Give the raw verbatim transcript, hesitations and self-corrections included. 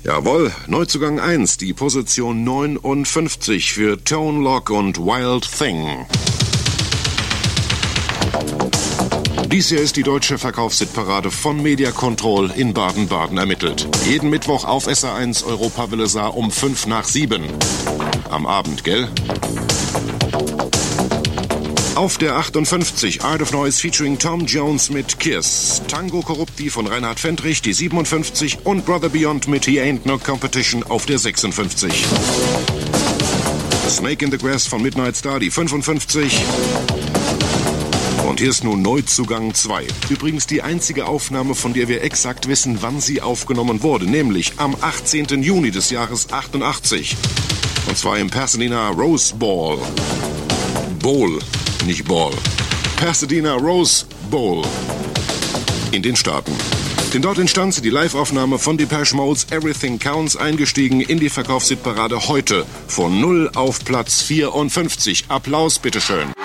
Jawohl, Neuzugang eins, die Position neunundfünfzig für Tone Loc und Wild Thing. Dies hier ist die deutsche Verkaufshitparade von Media Control in Baden-Baden ermittelt. Jeden Mittwoch auf S R eins Europawelle Saar um fünf nach sieben. Am Abend, gell? Auf der achtundfünfzig, Art of Noise featuring Tom Jones mit Kiss, Tango Corrupti von Reinhard Fendrich, die siebenundfünfzig und Brother Beyond mit He Ain't No Competition auf der sechsundfünfzig. Snake in the Grass von Midnight Star, die fünfundfünfzig. Und hier ist nun Neuzugang zwei. Übrigens die einzige Aufnahme, von der wir exakt wissen, wann sie aufgenommen wurde, nämlich am achtzehnten Juni des Jahres achtundachtzig. Und zwar im Pasadena Rose Bowl. Bowl, nicht Ball. Pasadena Rose Bowl. In den Staaten. Denn dort entstand sie, die Live-Aufnahme von Depeche Mode's Everything Counts, eingestiegen in die Verkaufshitparade heute. Von null auf Platz vierundfünfzig. Applaus, bitteschön.